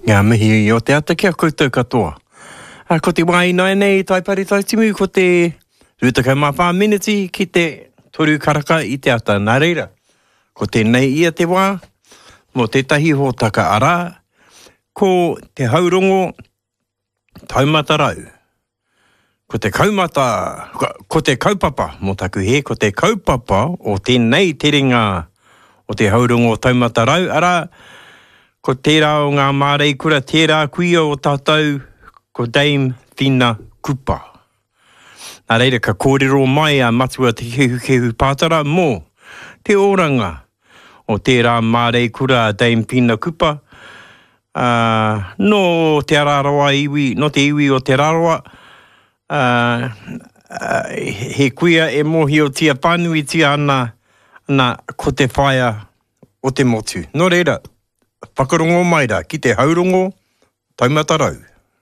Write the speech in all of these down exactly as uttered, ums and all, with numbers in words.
Ngā mihi o te ata kia koutou katoa. A ko te waina nei, tai pari tai timu, ko te rutakau mapā miniti ki te toru karaka i te ata. Nā reira, ko te nei ia te wā, mo te tahi hōtaka ara, ko te haurongo taumata rau. Ko te kaumata, ko te kaupapa, mo taku he, ko te kaupapa o te nei te ringa o te haurongo taumata rau. Ara, ko tērā o ngā mārei kura, tērā kuia o tātou, ko Dame Whina Kupa. Nā reira, ka kōrero mai a matua te kehu kehu pātara mō te oranga o tērā mārei kura Dame Whina Kupa. Uh, no te araroa iwi, no te iwi o te raroa, uh, uh, he kuia e mohi o tia pānui tia ana, ana ko te whaia o te motu. Nō reira, whakarongo mai rā, ki te haurongo, taumata rau.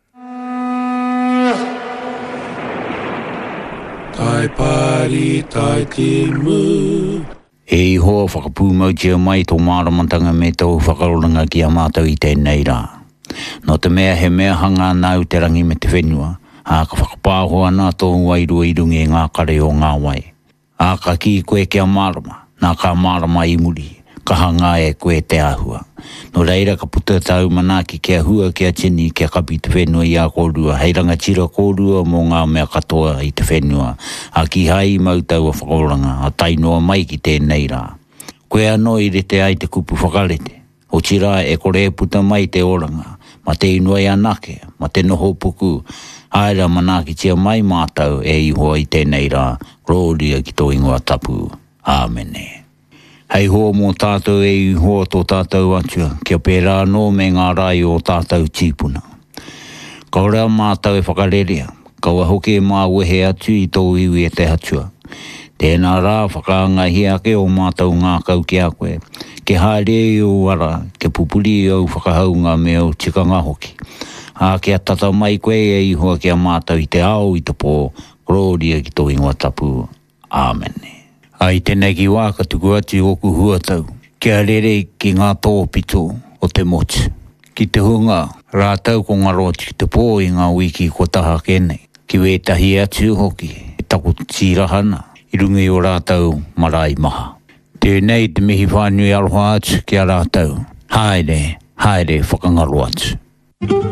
Tai pari, tai timu. E iho whakapūmautia mai tō māramatanga me tō whakaroranga ki a mātou i tēnei rā. No te mea he mea hanga nau te rangi me te whenua, a ka whakapāho ana tō wairua i rungi ngā kare o ngā wai. A ka ki koe kia mārama, nā ka mārama i muri. Ka hanga e koe te ahua. No reira ka puta tau manaki kia hua kia tini kia kapi te whenua i a kōrua. Hei ranga tira kōrua mō ngā mea katoa i te whenua. A ki hai mau tau a whakoranga, a tainoa mai ki tēnei rā. Koe anō i rete ai te kupu whakarete. O tira e kore puta mai te oranga. Ma te inua i anake, ma te noho puku. Haera manaki tia mai mātau e ihoa i tēnei rā. Gloria ki tō ingoa tapu. Āmene. Hei hoa mō tātou e i hoa tō tātou atua, kia pērā no me ngā rai o tātou tīpuna. Kau rea mātou e whakarerea, kau a hoke mā wehe atu i tō iwi e te hatua. Tēnā rā whakaangahi ake o mātou ngā kau ki a koe, ke haere i o ara, ke pupuri i au whakahaunga me au tikanga hoki. A kia tata mai koe e i hoa kia mātou i te ao i te pō, gloria ki tō ingoa tapu. Āmene. Ai tēnei ki wā ka tuku atu oku huatau, kia rere ki ngā tō pito o te motu. Ki te hunga, rātau ko ngā roti ki te pō i ngā wiki ko taha kenei. Ki wētahi atu hoki, e taku tīrahana, i rungi o rātau marae maha. Tēnei te mihi whānui aroha atu ki a rātau. Haere, haere whakangaro atu.